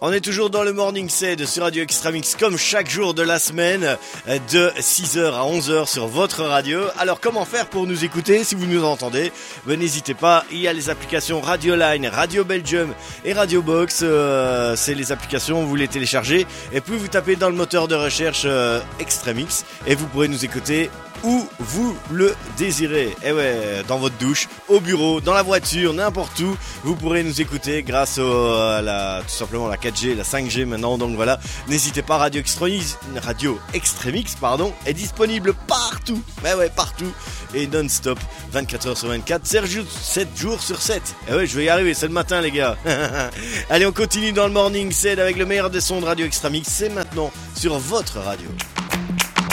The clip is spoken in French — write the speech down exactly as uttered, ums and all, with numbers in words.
On est toujours dans le Morning Set sur Radio Extramix comme chaque jour de la semaine de six heures à onze heures sur votre radio. Alors comment faire pour nous écouter si vous nous entendez? Ben, n'hésitez pas, il y a les applications Radio Line, Radio Belgium et Radio Box. Euh, c'est les applications, vous les téléchargez et puis vous tapez dans le moteur de recherche euh, Extramix et vous pourrez nous écouter où vous le désirez. Et ouais, dans votre douche, au bureau, dans la voiture, n'importe où, vous pourrez nous écouter grâce au, à la, tout simplement la quatre G, la cinq G maintenant. Donc voilà, n'hésitez pas, Radio Extramix, Radio Extramix, pardon, est disponible partout. Ouais ouais, partout et non-stop, vingt-quatre heures sur vingt-quatre, sept jours sur sept. Et ouais, je vais y arriver, c'est le matin les gars. Allez, on continue dans le Morning Set avec le meilleur des sons de Radio Extramix. C'est maintenant sur votre radio.